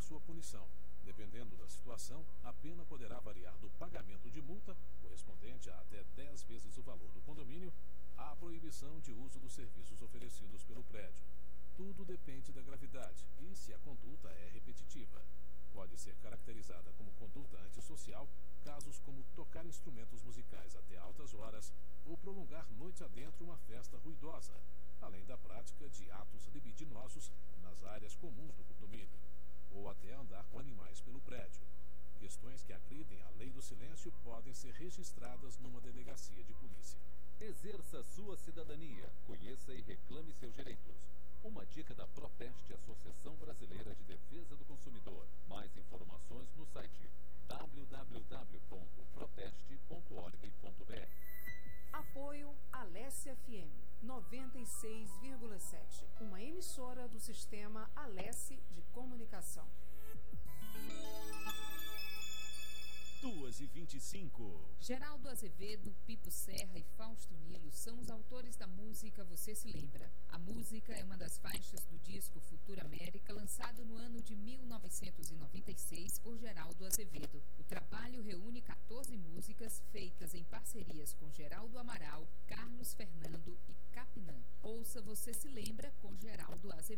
sua punição. Dependendo da situação, a pena poderá variar do pagamento de multa, correspondente a até 10 vezes o valor do condomínio, à proibição de uso dos serviços oferecidos pelo prédio. Tudo depende da gravidade e se a conduta é repetitiva. Pode ser caracterizada como conduta antissocial casos como tocar instrumentos musicais até altas horas ou prolongar noite adentro uma festa ruidosa, além da prática de atos libidinosos nas áreas comuns do condomínio, ou até andar com animais pelo prédio. Questões que agridem a lei do silêncio podem ser registradas numa delegacia de polícia. Exerça sua cidadania, conheça e reclame seus direitos. Uma dica da Proteste, Associação Brasileira de Defesa do Consumidor. Mais informações no site www.proteste.org.br. Apoio Alesse FM 96,7, uma emissora do sistema Alesse de Comunicação. 2h25. Geraldo Azevedo, Pipo Serra e Fausto Nilo são os autores da música Você Se Lembra. A música é uma das faixas do disco Futura América, lançado no ano de 1996 por Geraldo Azevedo. O trabalho reúne 14 músicas feitas em parcerias com Geraldo Amaral, Carlos Fernando e Capinã. Ouça Você Se Lembra com Geraldo Azevedo.